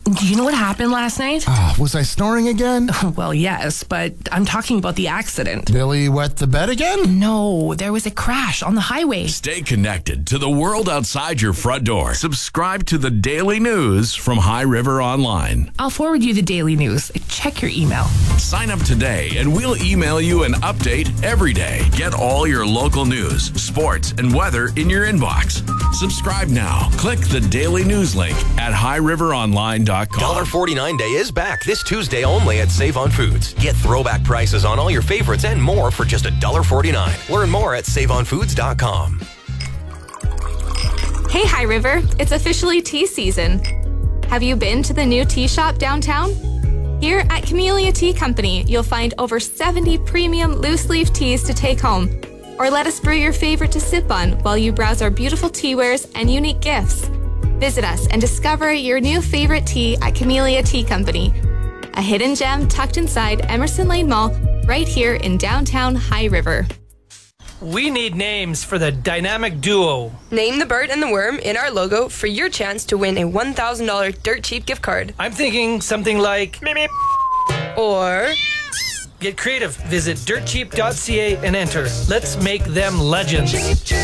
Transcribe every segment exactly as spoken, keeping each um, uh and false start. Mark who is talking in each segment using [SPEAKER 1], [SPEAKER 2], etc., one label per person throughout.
[SPEAKER 1] Do you know what happened last night?
[SPEAKER 2] Oh, was I snoring again?
[SPEAKER 1] Well, yes, but I'm talking about the accident.
[SPEAKER 2] Billy wet the bed again?
[SPEAKER 1] No, there was a crash on the highway.
[SPEAKER 3] Stay connected to the world outside your front door. Subscribe to the daily news from High River Online.
[SPEAKER 1] I'll forward you the daily news. Check your email.
[SPEAKER 3] Sign up today and we'll email you an update every day. Get all your local news, sports, and weather in your inbox. Subscribe now. Click the daily news link at high river online dot com.
[SPEAKER 4] one forty-nine Day is back this Tuesday only at Save on Foods. Get throwback prices on all your favorites and more for just one forty-nine. Learn more at save on foods dot com.
[SPEAKER 5] Hey, High River, it's officially tea season. Have you been to the new tea shop downtown? Here at Camellia Tea Company, you'll find over seventy premium loose-leaf teas to take home. Or let us brew your favorite to sip on while you browse our beautiful tea wares and unique gifts. Visit us and discover your new favorite tea at Camellia Tea Company, a hidden gem tucked inside Emerson Lane Mall, right here in downtown High River.
[SPEAKER 6] We need names for the dynamic duo.
[SPEAKER 7] Name the bird and the worm in our logo for your chance to win a one thousand dollars Dirt Cheap gift card.
[SPEAKER 6] I'm thinking something like... Meep, meep.
[SPEAKER 7] Or...
[SPEAKER 6] Get creative. Visit dirt cheap dot c a and enter. Let's make them legends.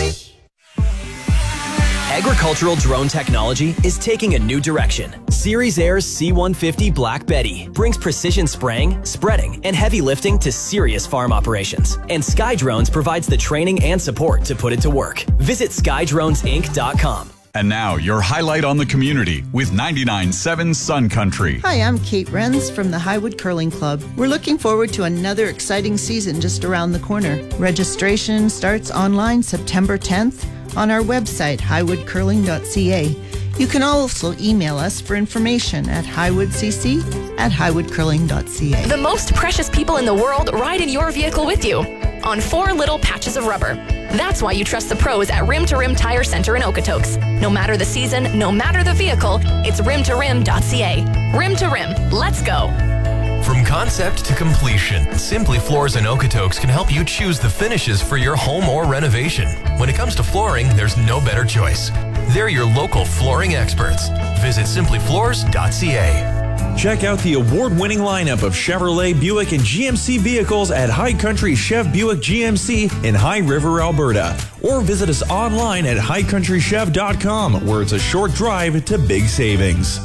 [SPEAKER 8] Agricultural drone technology is taking a new direction. Series Air's C one fifty Black Betty brings precision spraying, spreading, and heavy lifting to serious farm operations. And Sky Drones provides the training and support to put it to work. Visit sky drones inc dot com.
[SPEAKER 9] And now, your highlight on the community with ninety-nine point seven Sun Country.
[SPEAKER 10] Hi, I'm Kate Renz from the Highwood Curling Club. We're looking forward to another exciting season just around the corner. Registration starts online September tenth on our website, highwood curling dot c a. You can also email us for information at highwoodcc at highwood curling dot c a.
[SPEAKER 11] The most precious people in the world ride in your vehicle with you on four little patches of rubber. That's why you trust the pros at Rim to Rim Tire Center in Okotoks. No matter the season, no matter the vehicle, it's rim to rim dot c a. Rim to Rim, let's go.
[SPEAKER 4] From concept to completion, Simply Floors in Okotoks can help you choose the finishes for your home or renovation. When it comes to flooring, there's no better choice. They're your local flooring experts. Visit simply floors dot c a.
[SPEAKER 12] Check out the award-winning lineup of Chevrolet, Buick, and G M C vehicles at High Country Chev Buick G M C in High River, Alberta. Or visit us online at high country chev dot com, where it's a short drive to big savings.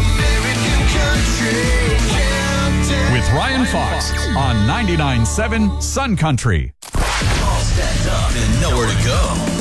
[SPEAKER 9] With Ryan Fox on ninety-nine point seven Sun Country.
[SPEAKER 4] All stand up and nowhere to go.